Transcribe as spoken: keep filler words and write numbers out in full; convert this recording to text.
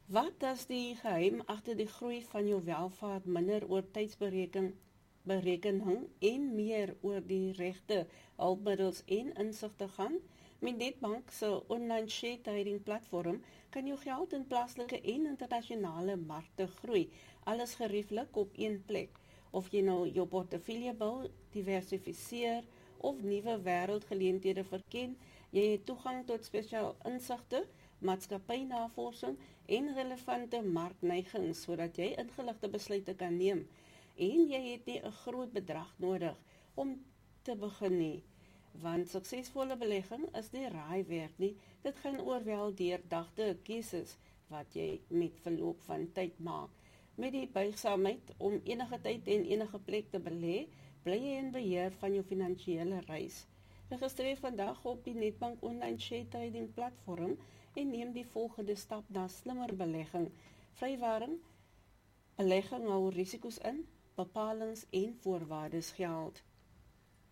Wat is die geheim agter die groei van jou welvaart minder oor tydsberekening berekening en meer oor die regte hulpmiddels en insigte gaan? Met Netbank se online share trading platform kan jou geld in plaaslike en internasionale markte groei, alles gerieflik op een plek. Of jy nou jou portefeulje wil diversifiseer of nuwe wêreldgeleenthede verken, jy het toegang tot spesiale insigte, maatskappynavorsing en relevante markneigings sodat jy ingeligte besluite kan neem. En jy het nie 'n groot bedrag nodig om te begin nie, want suksesvolle belegging is nie raai werk nie. Dit gaan oor wel deurdagte keuses wat jy met verloop van tyd maak. Met die buigsaamheid om enige tyd en enige plek te belê, bly jy in beheer van jou finansiële reis. Registreer vandag op die Netbank online share trading platform en neem die volgende stap na slimmer belegging. Vrywaring, belegging hou risiko's in, bepalings en voorwaardes geld.